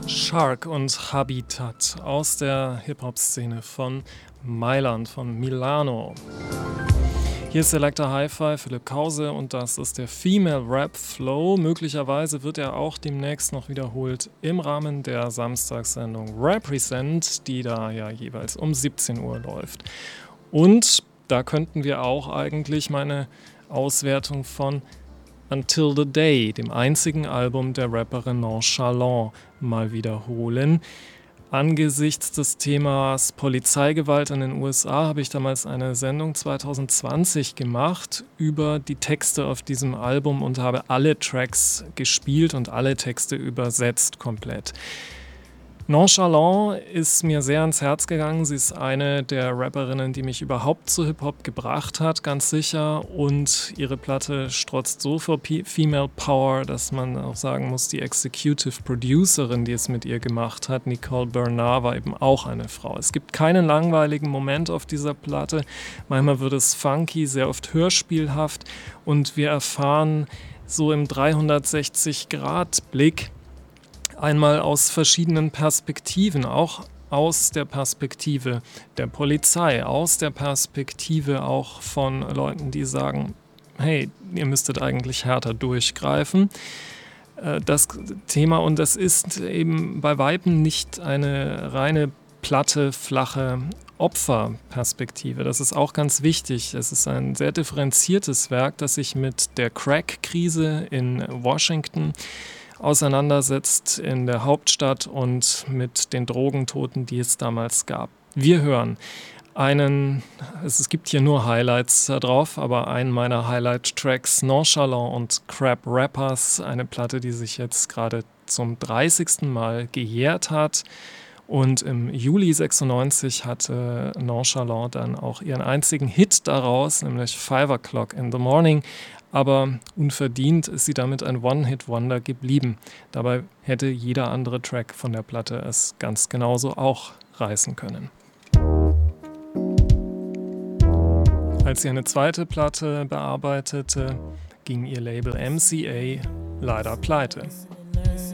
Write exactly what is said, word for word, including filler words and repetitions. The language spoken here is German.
Shark und Habitat aus der Hip-Hop-Szene von Mailand, von Milano. Hier ist Selector Hi-Fi, Philipp Krause, und das ist der Female Rap Flow. Möglicherweise wird er auch demnächst noch wiederholt im Rahmen der Samstagssendung Represent, die da ja jeweils um siebzehn Uhr läuft. Und da könnten wir auch eigentlich meine Auswertung von Until the Day, dem einzigen Album der Rapperin Nonchalant, mal wiederholen. Angesichts des Themas Polizeigewalt in den U S A habe ich damals eine Sendung zwanzig zwanzig gemacht über die Texte auf diesem Album und habe alle Tracks gespielt und alle Texte übersetzt komplett. Nonchalant ist mir sehr ans Herz gegangen. Sie ist eine der Rapperinnen, die mich überhaupt zu Hip-Hop gebracht hat, ganz sicher. Und ihre Platte strotzt so vor P- Female Power, dass man auch sagen muss, die Executive Producerin, die es mit ihr gemacht hat, Nicole Bernard, war eben auch eine Frau. Es gibt keinen langweiligen Moment auf dieser Platte. Manchmal wird es funky, sehr oft hörspielhaft. Und wir erfahren so im dreihundertsechzig-Grad-Blick einmal aus verschiedenen Perspektiven, auch aus der Perspektive der Polizei, aus der Perspektive auch von Leuten, die sagen, hey, ihr müsstet eigentlich härter durchgreifen. Das Thema, und das ist eben bei Weitem nicht eine reine platte, flache Opferperspektive. Das ist auch ganz wichtig. Es ist ein sehr differenziertes Werk, das sich mit der Crack-Krise in Washington auseinandersetzt in der Hauptstadt und mit den Drogentoten, die es damals gab. Wir hören einen, es gibt hier nur Highlights drauf, aber einen meiner Highlight-Tracks, Nonchalant und Crap Rappers, eine Platte, die sich jetzt gerade zum dreißigsten Mal gejährt hat. Und im Juli sechsundneunzig hatte Nonchalant dann auch ihren einzigen Hit daraus, nämlich Five O'Clock in the Morning. Aber unverdient ist sie damit ein One-Hit-Wonder geblieben. Dabei hätte jeder andere Track von der Platte es ganz genauso auch reißen können. Als sie eine zweite Platte bearbeitete, ging ihr Label M C A leider pleite.